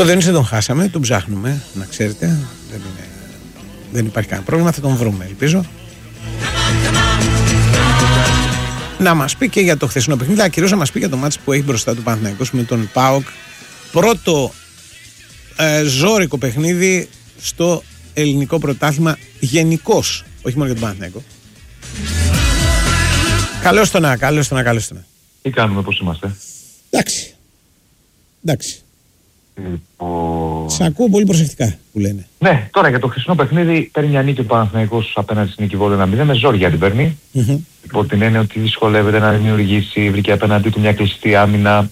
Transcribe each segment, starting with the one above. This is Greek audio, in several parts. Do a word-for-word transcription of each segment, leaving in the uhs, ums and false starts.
Το Διονύση τον χάσαμε, τον ψάχνουμε, να ξέρετε. Δεν, είναι, δεν υπάρχει κανένα πρόβλημα, θα τον βρούμε, ελπίζω. Να μας πει και για το χθεσινό παιχνίδι, αλλά κυρίως να μας πει για το μάτς που έχει μπροστά του Παναθηναϊκός με τον ΠΑΟΚ. Πρώτο ε, ζώρικο παιχνίδι στο ελληνικό πρωτάθλημα γενικώς, όχι μόνο για τον Παναθηναϊκό. Καλώς το να, καλώς το να, καλώς το να. Τι κάνουμε, πώς είμαστε? Εντάξει. Εντάξει. Λοιπόν... Σ' ακούω πολύ προσεκτικά που λένε. Ναι, τώρα για το χθεσινό παιχνίδι παίρνει μια νίκη ο Παναθηναϊκός απέναντι στην Νίκη Βόλου ένα μηδέν, με ζόρια την παίρνει. Mm-hmm. Υπό την έννοια ότι δυσκολεύεται να δημιουργήσει, βρήκε απέναντί του μια κλειστή άμυνα.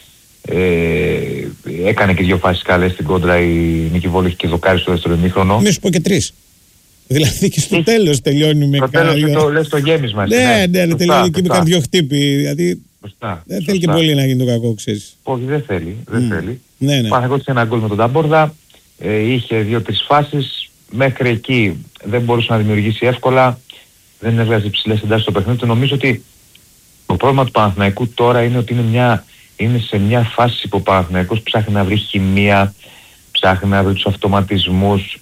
Ε, έκανε και δύο φάσεις καλές στην κόντρα η Νίκη Βόλου, έχει και δοκάρι στο δεύτερο ημίχρονο. Μη σου πω και τρεις. Δηλαδή και στο τέλος τελειώνει με κανένα. Στο τέλος το λες το γέμισμα. Ναι, ναι, ναι, ναι, τελειώνει και με κανένα δυο χτύπη. Δηλαδή σωστά, δεν σωστά. Θέλει και πολύ να γίνει το κακό, ξέρεις. Όχι, δεν θέλει. Δεν mm. θέλει. Ναι, ναι. Παναθηναϊκός ένα γκολ με τον Ταμπόρδα. Ε, είχε δύο-τρεις φάσεις. Μέχρι εκεί δεν μπορούσε να δημιουργήσει εύκολα. Δεν έβγαζε υψηλές εντάσεις στο παιχνίδι του. Νομίζω ότι το πρόβλημα του Παναθηναϊκού τώρα είναι ότι είναι, μια, είναι σε μια φάση που ο Παναθηναϊκός ψάχνει να βρει χημεία, ψάχνει να βρει τους αυτοματισμούς,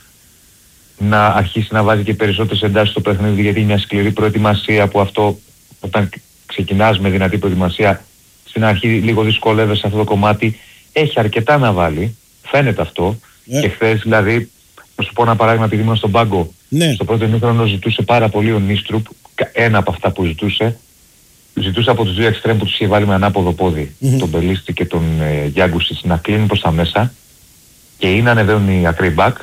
να αρχίσει να βάζει και περισσότερες εντάσεις στο παιχνίδι, γιατί είναι μια σκληρή προετοιμασία που αυτό όταν ξεκινάς με δυνατή προετοιμασία στην αρχή λίγο δυσκολεύεσαι σε αυτό το κομμάτι. Έχει αρκετά να βάλει, φαίνεται αυτό. Yeah. Και χθες δηλαδή, να σου πω ένα παράδειγμα, επειδή ήμουν στον πάγκο, yeah. στο πρώτο ημίχρονο ζητούσε πάρα πολύ ο Νίστρουπ, ένα από αυτά που ζητούσε, ζητούσε από τους δύο εξτρέμ που τους είχε βάλει με ανάποδο πόδι, mm-hmm. τον Μπελίστη και τον ε, Γιάγκουσιτς, να κλείνουν προς τα μέσα και ή να ανεβαίνουν οι ακραίοι μπακ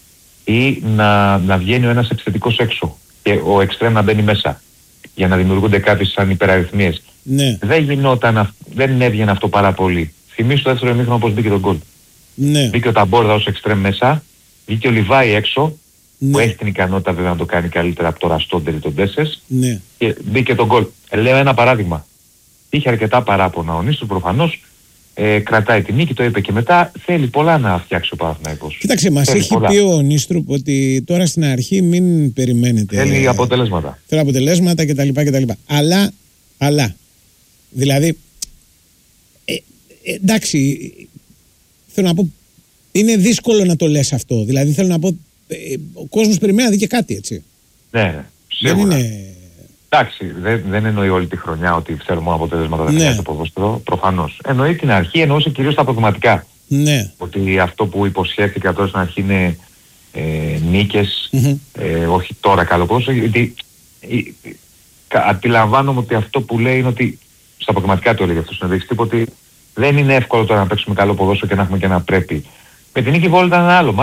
ή να, να βγαίνει ο ένας επιθετικός έξω και ο εξτρέμ να μπαίνει μέσα για να δημιουργούνται κάποιες σαν υπεραριθμίες. Ναι. Δεν γινόταν, δεν έβγαινε αυτό πάρα πολύ. Θυμήσου το δεύτερο ημίχρονο πώς μπήκε τον γκολ. Ναι. Μπήκε ο Ταμπόρδα ως εξτρέμ μέσα, μπήκε ο Λιβάη έξω, ναι. που έχει την ικανότητα βέβαια να το κάνει καλύτερα από το Ραστόντερ ή τον Ντέσες, ναι. και μπήκε τον γκολ. Ε, λέω ένα παράδειγμα. Είχε αρκετά παράπονα ο Νίστου προφανώς. Ε, κρατάει την νίκη, το είπε και μετά. Θέλει πολλά να φτιάξει ο Παναθηναϊκός. Κοίταξε, μας έχει πολλά. Πει ο Νίστρουπ ότι τώρα στην αρχή μην περιμένετε. Θέλει αποτελέσματα. Θέλει αποτελέσματα κτλ. κτλ. Αλλά, αλλά, δηλαδή, ε, ε, εντάξει, θέλω να πω, είναι δύσκολο να το λες αυτό. Δηλαδή, θέλω να πω, ε, ο κόσμος περιμένει να δει και κάτι, έτσι. Ναι, σίγουρα. Δεν είναι... Εντάξει, δεν, δεν εννοεί όλη τη χρονιά ότι ξέρουμε μόνο αποτελέσματα δεν χρειάζεται το ποδόσφαιρο, προφανώς. Εννοεί την αρχή, εννοούσε κυρίως τα προγραμματικά. Ναι. Ότι αυτό που υποσχέθηκα τώρα στην αρχή είναι ε, νίκες, mm-hmm. ε, όχι τώρα καλό ποδόσφαιρο, γιατί ε, ε, αντιλαμβάνομαι ότι αυτό που λέει είναι ότι στα προγραμματικά το έλεγε αυτό στον συνεδριακή τύπο, ότι δεν είναι εύκολο τώρα να παίξουμε καλό ποδόσφαιρο και να έχουμε και ένα πρέπει. Με την Νίκη Βόλου ήταν ένα άλλο.